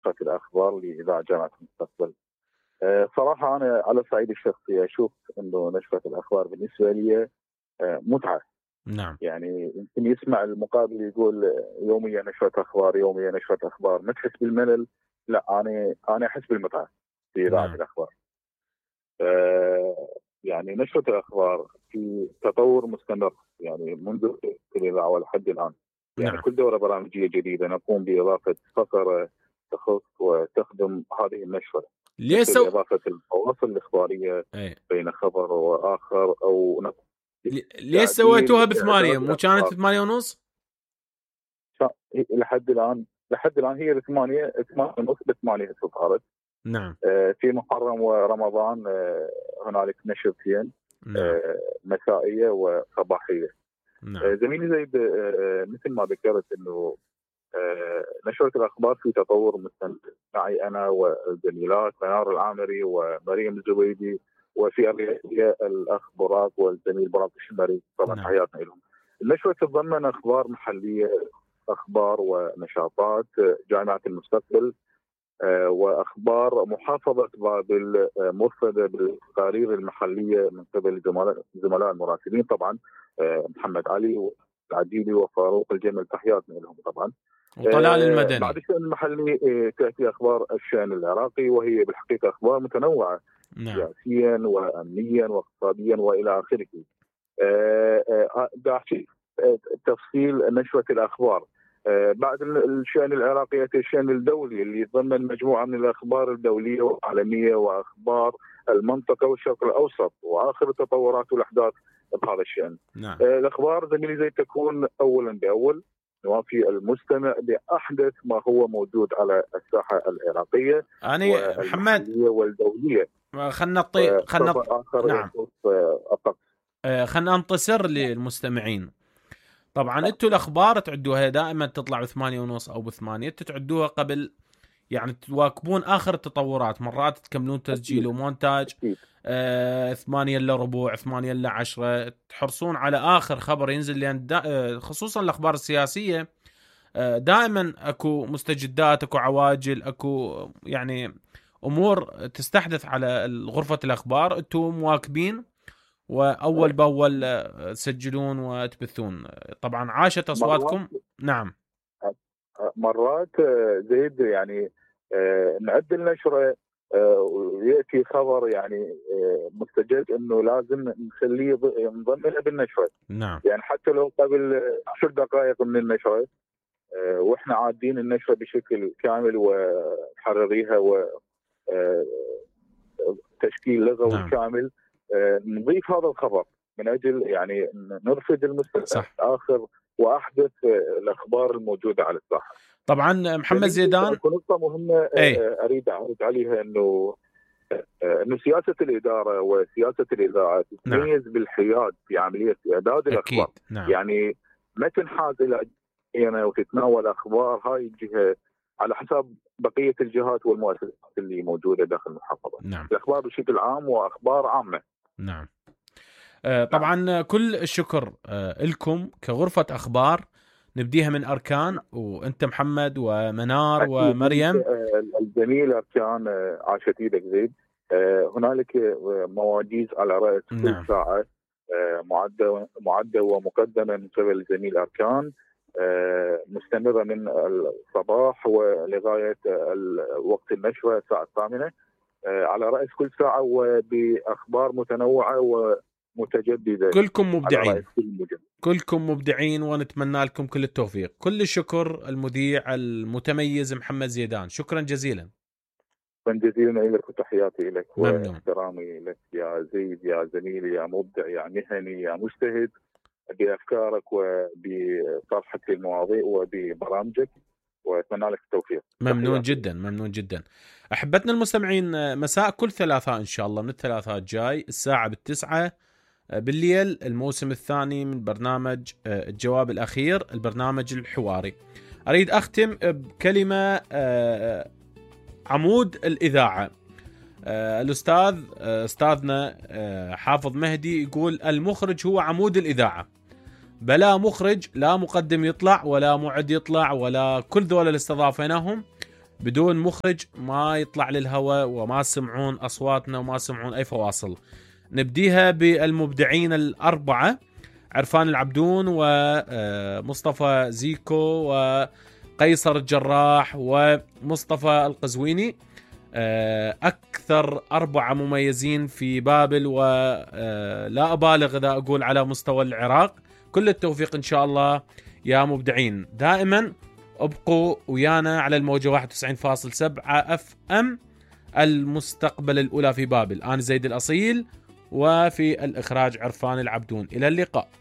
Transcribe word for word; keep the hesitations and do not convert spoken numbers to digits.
نشرة الأخبار لإذاعة جامعة المستقبل. صراحة أنا على الصعيد الشخصي أشوف إنه نشرة الأخبار بالنسبة لي متعة. نعم. يعني يمكن يسمع المقابل يقول يوميا نشرة أخبار يوميا نشرة أخبار، ما تحس بالملل. لا، أنا أنا أحس بالمتعة في إذاعة نعم. الأخبار. يعني نشرة الأخبار في تطور مستمر، يعني منذ الإذاعة ولحد الآن. يعني نعم. كل دورة برامجية جديدة نقوم بإضافة فقرة تخص وتخدم هذه النشرة، ليش مثل سو... إضافة الفواصل الإخبارية أي. بين خبر وآخر، أو ليش سويتوها بثمانية مو كانت ثمانية ونص؟ لحد الآن لحد الآن هي بثمانية ثمانية ونص بثمانية صارت. نعم. آه في محرم ورمضان آه هنالك نشرتين، نعم. آه مسائية وصباحية. نعم. آه زميلي زيد، آه مثل ما ذكرت انه آه نشرة الأخبار في تطور مستمر معي أنا والزميلات منار العامري ومريم الزبيدي، وفي الرئاسية الأخ براك والزميل براك الشمري، طبعا نعم. تحياتنا لهم. النشرة تتضمن أخبار محلية، أخبار ونشاطات جامعة المستقبل، آه وأخبار محافظة بابل، آه مرفدة بالتقارير المحلية من قبل زملاء زملاء المراسلين، طبعا آه محمد علي والعديلي وفاروق الجمل، تحياتنا لهم طبعا. وطلال المدني. آه بعد الشأن المحلي آه تأتي أخبار الشأن العراقي، وهي بالحقيقة أخبار متنوعة. نعم. سياسيا وأمنيا واقتصاديا وإلى آخره. آه آه آه تفصيل نشرة الأخبار. آه بعد الشأن العراقي يأتي الشأن الدولي اللي يتضمن مجموعة من الأخبار الدولية والعالمية وأخبار المنطقة والشرق الأوسط وآخر التطورات والأحداث بهذا الشأن. نعم. آه الأخبار زميلي زي تكون أولا بأول نوافي المستمع بأحدث ما هو موجود على الساحة العراقية أنا محمد والدولية. خلنا نطي خلنا نعم. خلنا ننتصر للمستمعين. طبعا انتوا الاخبار تعدوها دائما تطلع بثمانية ونص او بثمانية، تعدوها قبل يعني تواكبون اخر التطورات، مرات تكملون تسجيل ومونتاج آه، ثمانية الا ربع ثمانية الا عشرة، تحرصون على اخر خبر ينزل، لان دا خصوصا الاخبار السياسية آه دائما اكو مستجدات، اكو عواجل، اكو يعني امور تستحدث على غرفة الاخبار، انتوا مواكبين واول باول تسجلون وتبثون. طبعا عاشت اصواتكم. نعم. مرات زيد يعني نعد النشره وياتي خبر يعني مستجد انه لازم نخليه نضمنه بالنشره. نعم. يعني حتى لو قبل عشر دقائق من النشره واحنا عادين النشره بشكل كامل وحرريها وتشكيل لغوي نعم. كامل، نضيف هذا الخبر من اجل يعني نرفد المستمع اخر واحدث الاخبار الموجوده على الساحه. طبعا محمد زيدان نقطه مهمه أي. اريد اعرض عليها انه انه سياسه الاداره وسياسه الاذاعه تتميز نعم. بالحياد في عمليه اعداد الاخبار. نعم. يعني ما تنحاز الى جهه وتتناول اخبار هاي الجهه على حساب بقيه الجهات والمؤسسات اللي موجوده داخل المحافظه. نعم. الاخبار بشكل عام واخبار عامه. نعم. آه طبعا نعم. كل الشكر آه لكم كغرفه اخبار. نبديها من أركان، وأنت محمد ومنار ومريم. الجميل أركان عاشت إيدك زيد. هنالك مواجيز على رأس كل نعم. ساعة معدة معدة ومقدمة من قبل الزميل أركان، مستمرة من الصباح ولغاية وقت النشرة الساعة الثامنة على رأس كل ساعة وبأخبار متنوعة و متجددة. كلكم مبدعين كلكم مبدعين ونتمنى لكم كل التوفيق. كل الشكر المذيع المتميز محمد زيدان، شكرا جزيلا. شكرا جزيلا لك وتحياتي لك واحترامي لك يا زيد، يا زميلي، يا مبدع، يا مهني، يا مجتهد بأفكارك وبطرحك للمواضيع وببرامجك، واتمنى لك التوفيق. ممنون جدا ممنون جدا. احبتنا المستمعين، مساء كل ثلاثاء ان شاء الله من الثلاثاء الجاي الساعه بالتسعة بالليل الموسم الثاني من برنامج الجواب الأخير، البرنامج الحواري. أريد أختم بكلمة عمود الإذاعة. الأستاذ أستاذنا حافظ مهدي يقول المخرج هو عمود الإذاعة. بلا مخرج لا مقدم يطلع ولا معد يطلع ولا كل ذول اللي استضافيناهم بدون مخرج ما يطلع للهواء وما سمعون أصواتنا وما سمعون أي فواصل. نبديها بالمبدعين الأربعة: عرفان العبدون ومصطفى زيكو وقيصر الجراح ومصطفى القزويني، أكثر أربعة مميزين في بابل، ولا أبالغ إذا أقول على مستوى العراق. كل التوفيق إن شاء الله يا مبدعين. دائما ابقوا ويانا على الموجة واحد وتسعين فاصلة سبعة اف ام، المستقبل الأولى في بابل. أنا زيد الأصيل، وفي الإخراج عرفان العبدون. إلى اللقاء.